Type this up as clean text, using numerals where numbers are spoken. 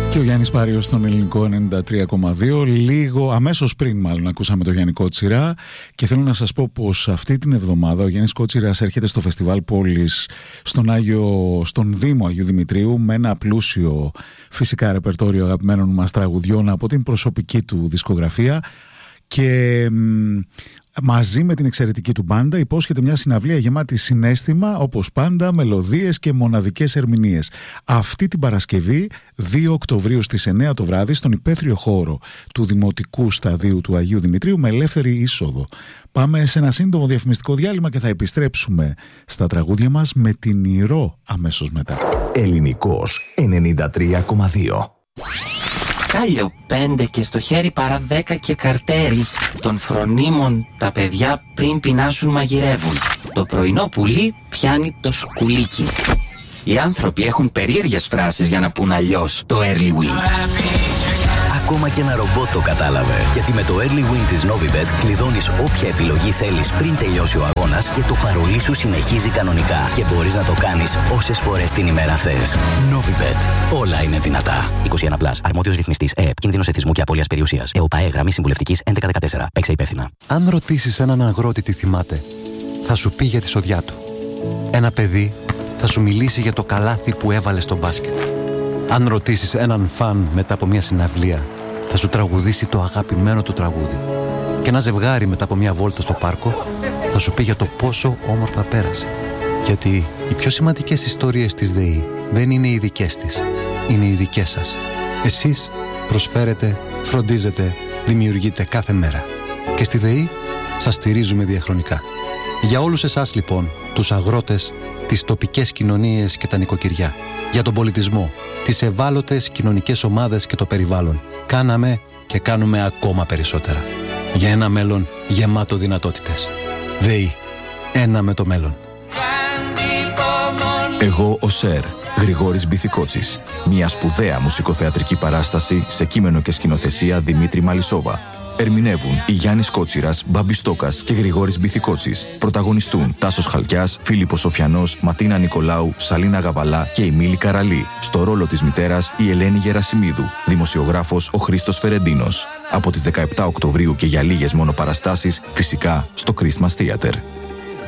Και ο Γιάννης Πάριος στον ελληνικό 93,2. Λίγο αμέσως πριν μάλλον ακούσαμε τον Γιάννη Κότσιρα και θέλω να σας πω πως αυτή την εβδομάδα ο Γιάννης Κότσιρας έρχεται στο Φεστιβάλ Πόλης στον Δήμο Αγίου Δημητρίου με ένα πλούσιο φυσικά ρεπερτόριο αγαπημένων μας τραγουδιών από την προσωπική του δισκογραφία και μαζί με την εξαιρετική του μπάντα υπόσχεται μια συναυλία γεμάτη συναίσθημα, όπως πάντα, μελωδίες και μοναδικές ερμηνείες. Αυτή την Παρασκευή, 2 Οκτωβρίου στις 9 το βράδυ, στον υπαίθριο χώρο του Δημοτικού Σταδίου του Αγίου Δημητρίου με ελεύθερη είσοδο. Πάμε σε ένα σύντομο διαφημιστικό διάλειμμα και θα επιστρέψουμε στα τραγούδια μας με την Ηρώ αμέσως μετά. Ελληνικός 93,2. Κάλιο 5 και στο χέρι παρά 10 και καρτέρι. Των φρονίμων τα παιδιά πριν πεινάσουν μαγειρεύουν. Το πρωινό πουλί πιάνει το σκουλίκι. Οι άνθρωποι έχουν περίεργες φράσεις για να πουν αλλιώς το early win. Ακόμα και ένα ρομπότ το κατάλαβε. Γιατί με το early win της Novibet κλειδώνεις όποια επιλογή θέλεις πριν τελειώσει ο αγώνας και το παρολί σου συνεχίζει κανονικά. Και μπορείς να το κάνεις όσες φορές την ημέρα θες. Novibet. Όλα είναι δυνατά. 21+. Αρμόδιος ρυθμιστής ΕΕΠ. Κίνδυνος εθισμού και απώλειας περιουσίας. ΕΟΠΑΕ. Γραμμή συμβουλευτικής 1114. Παίξε υπεύθυνα. Αν ρωτήσεις έναν αγρότη τι θυμάται, θα σου πει για τη σοδιά του. Ένα παιδί θα σου μιλήσει για το καλάθι που έβαλε στο μπάσκετ. Αν ρωτήσεις έναν φαν μετά από μια συναυλία, θα σου τραγουδήσει το αγαπημένο του τραγούδι. Και ένα ζευγάρι μετά από μια βόλτα στο πάρκο θα σου πει για το πόσο όμορφα πέρασε. Γιατί οι πιο σημαντικές ιστορίες της ΔΕΗ δεν είναι οι δικές της, είναι οι δικές σας. Εσείς προσφέρετε, φροντίζετε, δημιουργείτε κάθε μέρα. Και στη ΔΕΗ σας στηρίζουμε διαχρονικά. Για όλους εσάς λοιπόν, τους αγρότες, τις τοπικές κοινωνίες και τα νοικοκυριά, για τον πολιτισμό, τις ευάλωτες κοινωνικές ομάδες και το περιβάλλον, κάναμε και κάνουμε ακόμα περισσότερα. Για ένα μέλλον γεμάτο δυνατότητες. ΔΕΗ. Ένα με το μέλλον. Εγώ ο Σερ, Γρηγόρης Μπιθικότσης. Μια σπουδαία μουσικοθεατρική παράσταση σε κείμενο και σκηνοθεσία Δημήτρη Μαλισσόβα. Ερμηνεύουν οι Γιάννης Κότσιρας, Μπάμπης Στόκας και Γρηγόρης Μπιθικότσης. Πρωταγωνιστούν Τάσος Χαλκιάς, Φίλιππος Σοφιανός, Ματίνα Νικολάου, Σαλίνα Γαβαλά και η Μίλη Καραλή. Στο ρόλο της μητέρας η Ελένη Γερασιμίδου. Δημοσιογράφος ο Χρήστος Φερεντίνος. Από τις 17 Οκτωβρίου και για λίγες μόνο παραστάσεις, φυσικά στο Christmas Theater.